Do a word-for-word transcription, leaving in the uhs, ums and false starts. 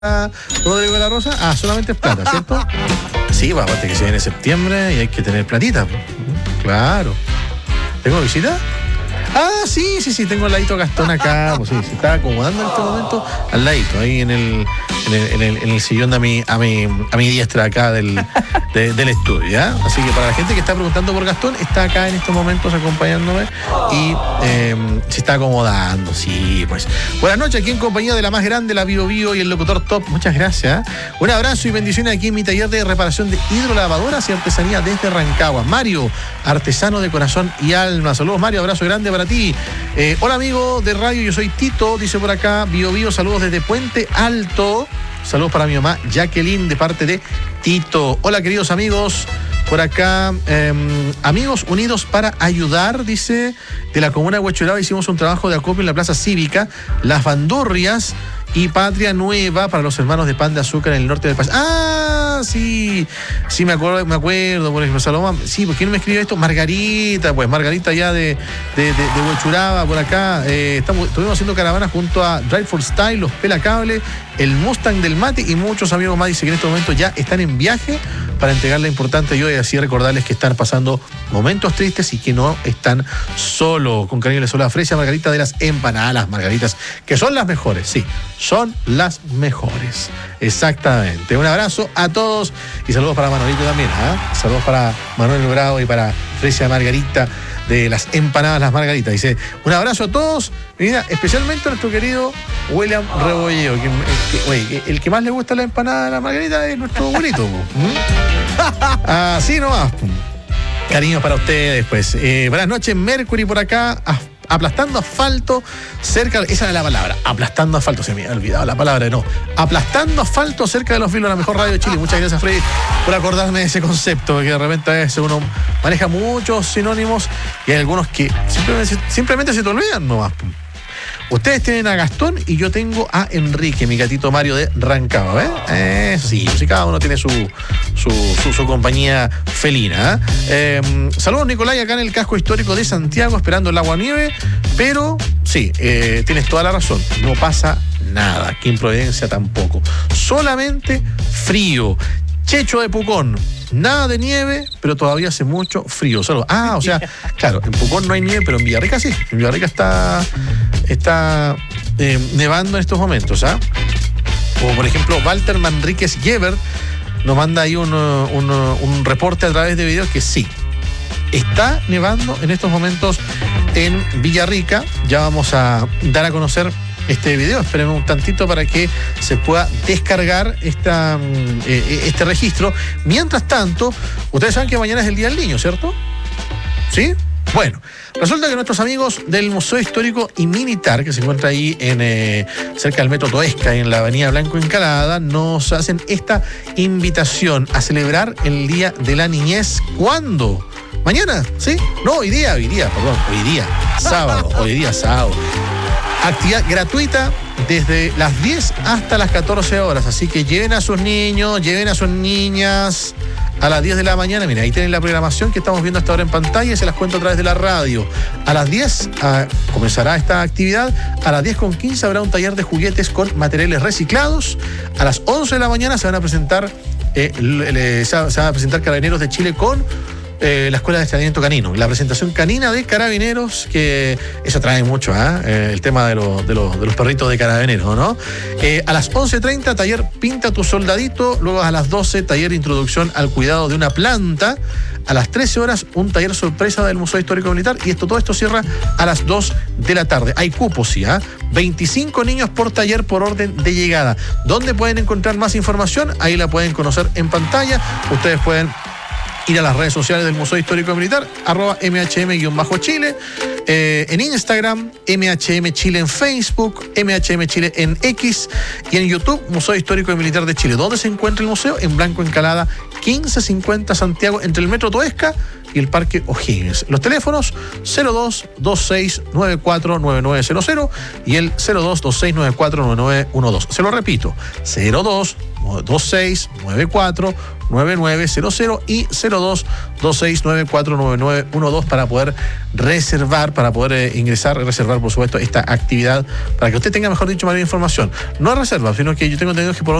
Rodrigo de la Rosa. Ah, solamente es plata, ¿cierto? Sí, pues aparte que se viene septiembre y hay que tener platita. Claro. ¿Tengo visita? Ah, sí, sí, sí, tengo al ladito Gastón acá. Pues sí, se está acomodando en este momento al ladito, ahí en el, en el, en el, en el sillón de a mi, a mi, a mi diestra acá del, de, del estudio, ¿ya? Así que para la gente que está preguntando por Gastón, está acá en estos momentos acompañándome y eh, se está acomodando, sí, pues. Buenas noches, aquí en compañía de la más grande, la Bio Bio y el locutor Top. Muchas gracias. Un abrazo y bendiciones aquí en mi taller de reparación de hidrolavadoras y artesanía desde Rancagua. Mario, artesano de corazón y alma. Saludos, Mario, abrazo grande para ti. Eh, hola, amigo de radio, yo soy Tito, dice por acá, Bio Bio, saludos desde Puente Alto. Saludos para mi mamá Jacqueline de parte de Tito. Hola, queridos amigos. Por acá, eh, amigos unidos para ayudar, dice, de la comuna de Huechuraba. Hicimos un trabajo de acopio en la plaza cívica, Las Bandurrias y Patria Nueva para los hermanos de Pan de Azúcar en el norte del país. ¡Ah! Sí, sí, me acuerdo, me acuerdo, por ejemplo, Salomón. Sí, ¿por qué no me escribe esto? Margarita, pues, Margarita ya de, de, de, de Huechuraba, por acá. Eh, estamos, estuvimos haciendo caravana junto a Drive for Style, los Pelacable, el Mustang del Mate y muchos amigos más. Dice que en este momento ya están en viaje para entregar la importante ayuda y así recordarles que están pasando momentos tristes y que no están solos. Con cariño les habla Fresia Margarita de las empanadas, las margaritas, que son las mejores, sí, son las mejores. Exactamente. Un abrazo a todos y saludos para Manolito también, ¿eh? Saludos para Manuel Bravo y para Fresia Margarita de las empanadas, las margaritas. Dice, un abrazo a todos, mira, especialmente a nuestro querido William Rebolleo, que, el, que, oye, el que más le gusta la empanada de la margarita es nuestro abuelito. Así nomás. Cariños para ustedes, pues. Eh, buenas noches, Mercury por acá, aplastando asfalto cerca, esa era la palabra, aplastando asfalto, se me había olvidado la palabra, no, aplastando asfalto cerca de los filos, la mejor radio de Chile. Muchas gracias, Freddy, por acordarme de ese concepto, porque de repente a veces uno maneja muchos sinónimos y hay algunos que simplemente, simplemente se te olvidan nomás. Ustedes tienen a Gastón y yo tengo a Enrique, mi gatito Mario de Rancagua, ¿eh? Eso sí, sí, cada uno tiene su, su, su, su compañía felina. ¿eh? Eh, saludos, Nicolai, acá en el casco histórico de Santiago, esperando el agua nieve, pero sí, eh, tienes toda la razón, no pasa nada, aquí en Providencia tampoco, solamente frío. Checho de Pucón, nada de nieve, pero todavía hace mucho frío. Solo, ah, o sea, claro, en Pucón no hay nieve, pero en Villarrica sí. En Villarrica está, está eh, nevando en estos momentos, ¿ah? O por ejemplo, Walter Manríquez Gebert nos manda ahí un, un, un reporte a través de videos que sí, está nevando en estos momentos en Villarrica. Ya vamos a dar a conocer este video, esperen un tantito para que se pueda descargar esta, eh, este registro. Mientras tanto, ustedes saben que mañana es el Día del Niño, ¿cierto? ¿Sí? Bueno, resulta que nuestros amigos del Museo Histórico y Militar, que se encuentra ahí en eh, cerca del Metro Toesca, en la Avenida Blanco Encalada, nos hacen esta invitación a celebrar el Día de la Niñez. ¿Cuándo? ¿Mañana? ¿Sí? No, hoy día, hoy día, perdón, hoy día, sábado, hoy día, sábado. Actividad gratuita desde las diez hasta las catorce horas. Así que lleven a sus niños, lleven a sus niñas a las diez de la mañana. Mira, ahí tienen la programación que estamos viendo hasta ahora en pantalla y se las cuento a través de la radio. A las diez uh, comenzará esta actividad. A las diez con quince habrá un taller de juguetes con materiales reciclados. A las once de la mañana se van a presentar, eh, le, se, va, se van a presentar Carabineros de Chile con Eh, la Escuela de Adiestramiento Canino, la presentación canina de Carabineros, que eso trae mucho, ¿eh? Eh, el tema de, lo, de, lo, de los perritos de Carabineros, ¿no? Eh, a las once treinta, taller Pinta tu Soldadito. Luego a las doce, taller Introducción al Cuidado de una Planta. A las trece horas, un taller sorpresa del Museo Histórico Militar. Y esto, todo esto cierra a las dos de la tarde. Hay cupos, sí, ¿eh? veinticinco niños por taller por orden de llegada. ¿Dónde pueden encontrar más información? Ahí la pueden conocer en pantalla. Ustedes pueden ir a las redes sociales del Museo Histórico Militar, arroba M H M-Chile, eh, en Instagram, M H M Chile en Facebook, M H M Chile en X y en YouTube, Museo Histórico y Militar de Chile. ¿Dónde se encuentra el museo? En Blanco Encalada, quince cincuenta Santiago, entre el Metro Toesca y el Parque O'Higgins. Los teléfonos cero dos dos seis nueve cuatro nueve nueve cero cero y el cero dos dos seis nueve cuatro nueve nueve uno dos. Se lo repito, cero dos dos seis nueve cuatro nueve nueve cero cero y cero dos dos seis nueve cuatro nueve nueve uno dos para poder reservar, para poder eh, ingresar, reservar, por supuesto, esta actividad, para que usted tenga, mejor dicho, mayor información. No reserva, sino que yo tengo entendido que por